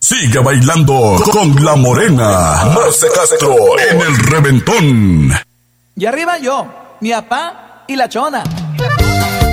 Sigue bailando con la morena. Marce Castro en el reventón. Y arriba yo, mi papá y la chona.